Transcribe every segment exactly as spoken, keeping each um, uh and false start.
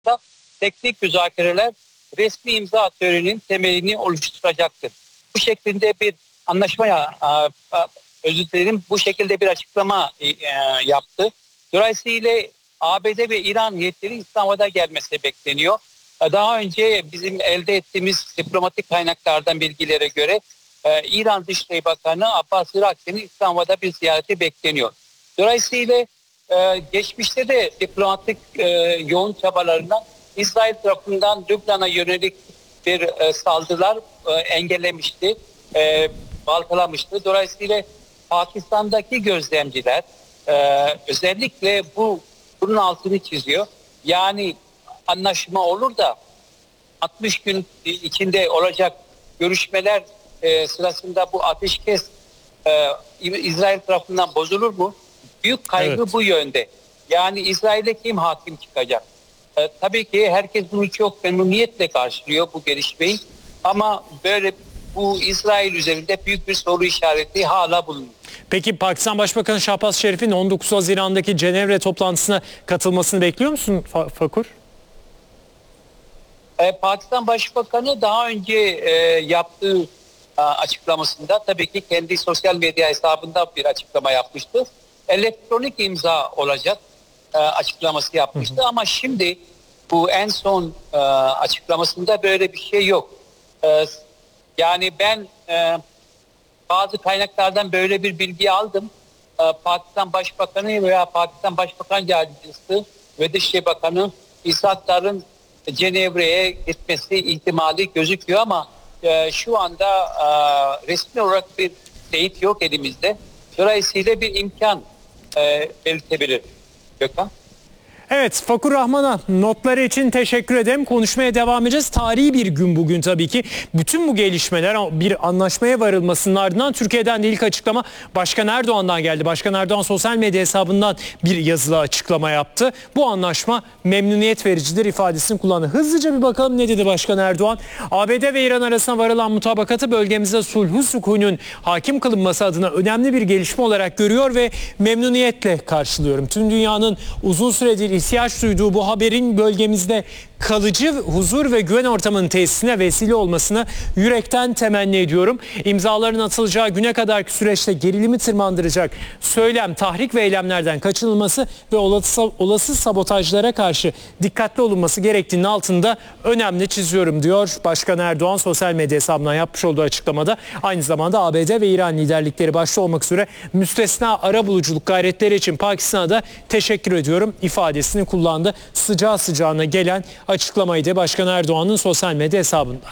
teknik müzakereler resmi imza töreninin temelini oluşturacaktır. Bu şekilde bir anlaşmaya, özür dilerim, bu şekilde bir açıklama yaptı. Dolayısıyla A B D ve İran heyetleri İslamabad'a gelmesi bekleniyor. Daha önce bizim elde ettiğimiz diplomatik kaynaklardan bilgilere göre İran Dışişleri Bakanı Abbas Irakçı'nın İslamabad'a bir ziyareti bekleniyor. Dolayısıyla geçmişte de diplomatik yoğun çabalarından İsrail tarafından Lübnan'a yönelik bir saldırılar engellemişti, baltalamıştı. Dolayısıyla Pakistan'daki gözlemciler özellikle bu bunun altını çiziyor. Yani anlaşma olur da altmış gün içinde olacak görüşmeler sırasında bu ateşkes İsrail tarafından bozulur mu? Büyük kaygı evet. Bu yönde. Yani İsrail'e kim hakim çıkacak? Ee, tabii ki herkes bunu çok memnuniyetle karşılıyor, bu gelişmeyi. Ama böyle bu İsrail üzerinde büyük bir soru işareti hala bulunuyor. Peki Pakistan Başbakanı Şahbaz Şerif'in on dokuz Haziran'daki Cenevre toplantısına katılmasını bekliyor musun Fakur? Ee, Pakistan Başbakanı daha önce e, yaptığı e, açıklamasında tabii ki kendi sosyal medya hesabında bir açıklama yapmıştı. Elektronik imza olacak e, açıklaması yapmıştı. Hı hı. Ama şimdi bu en son e, açıklamasında böyle bir şey yok. E, yani ben e, bazı kaynaklardan böyle bir bilgi aldım. E, Pakistan Başbakanı veya Pakistan Başbakan Yardımcısı ve Dışişleri Bakanı İshak Dar'ın Cenevre'ye gitmesi ihtimali gözüküyor ama e, şu anda e, resmi olarak bir teyit yok elimizde. Dolayısıyla bir imkan e, belirtebilir. Gökhan. Evet, Fakur Rahman'a notları için teşekkür ederim. Konuşmaya devam edeceğiz. Tarihi bir gün bugün tabii ki. Bütün bu gelişmeler bir anlaşmaya varılmasının ardından Türkiye'den de ilk açıklama Başkan Erdoğan'dan geldi. Başkan Erdoğan sosyal medya hesabından bir yazılı açıklama yaptı. Bu anlaşma memnuniyet vericidir ifadesini kullandı. Hızlıca bir bakalım ne dedi Başkan Erdoğan. A B D ve İran arasında varılan mutabakatı bölgemizde sulhu sükunun hakim kılınması adına önemli bir gelişme olarak görüyor ve memnuniyetle karşılıyorum. Tüm dünyanın uzun süredir ihtiyaç duyduğu bu haberin bölgemizde kalıcı huzur ve güven ortamının tesisine vesile olmasını yürekten temenni ediyorum. İmzaların atılacağı güne kadarki süreçte gerilimi tırmandıracak söylem, tahrik ve eylemlerden kaçınılması ve olası, olası sabotajlara karşı dikkatli olunması gerektiğinin altında önemli çiziyorum diyor Başkan Erdoğan sosyal medya hesabından yapmış olduğu açıklamada. Aynı zamanda A B D ve İran liderlikleri başta olmak üzere müstesna arabuluculuk gayretleri için Pakistan'a da teşekkür ediyorum ifadesini kullandı. Sıcağı sıcağına gelen açıklamaydı Başkan Erdoğan'ın sosyal medya hesabından.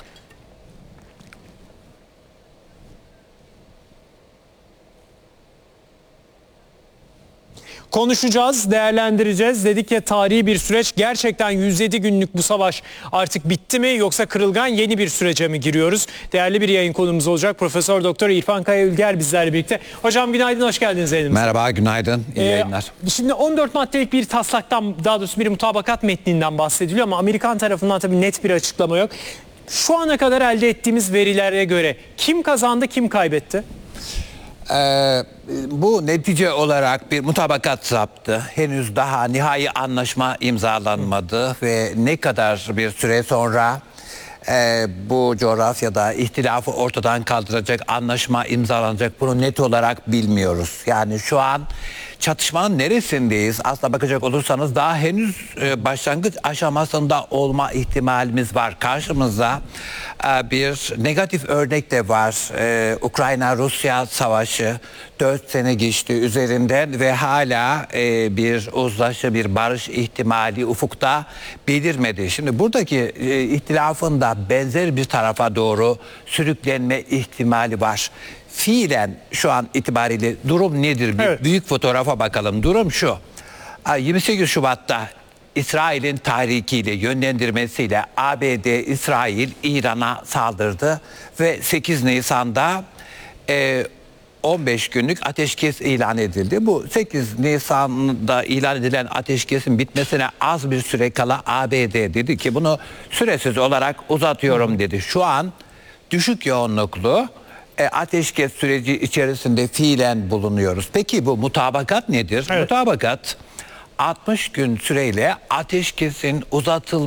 Konuşacağız, değerlendireceğiz. Dedik ya tarihi bir süreç. Gerçekten yüz yedi günlük bu savaş artık bitti mi yoksa kırılgan yeni bir sürece mi giriyoruz? Değerli bir yayın konumuz olacak. Profesör Doktor İrfan Kaya Ülger bizlerle birlikte. Hocam günaydın, hoş geldiniz yayınımıza. Merhaba, günaydın. İyi ee, yayınlar. Şimdi on dört maddelik bir taslaktan, daha doğrusu bir mutabakat metninden bahsediliyor ama Amerikan tarafından tabii net bir açıklama yok. Şu ana kadar elde ettiğimiz verilere göre kim kazandı, kim kaybetti? Ee, bu netice olarak bir mutabakat saptı. Henüz daha nihai anlaşma imzalanmadı ve ne kadar bir süre sonra e, bu coğrafyada ihtilafı ortadan kaldıracak anlaşma imzalanacak, bunu net olarak bilmiyoruz. Yani şu an çatışmanın neresindeyiz? Aslına bakacak olursanız daha henüz e, başlangıç aşamasında olma ihtimalimiz var. Karşımızda e, bir negatif örnek de var. E, Ukrayna-Rusya savaşı dört sene geçti üzerinden ve hala e, bir uzlaşı, bir barış ihtimali ufukta belirmedi. Şimdi buradaki e, ihtilafın da benzer bir tarafa doğru sürüklenme ihtimali var. Fiilen şu an itibariyle durum nedir? Bir evet. Büyük fotoğrafa bakalım. Durum şu. yirmi sekiz Şubat'ta İsrail'in tahrikiyle, yönlendirmesiyle A B D, İsrail İran'a saldırdı ve sekiz Nisan'da e, on beş günlük ateşkes ilan edildi. Bu sekiz Nisan'da ilan edilen ateşkesin bitmesine az bir süre kala A B D dedi ki bunu süresiz olarak uzatıyorum dedi. Şu an düşük yoğunluklu E, ateşkes süreci içerisinde fiilen bulunuyoruz. Peki bu mutabakat nedir? Evet. Mutabakat altmış gün süreyle ateşkesin uzatılması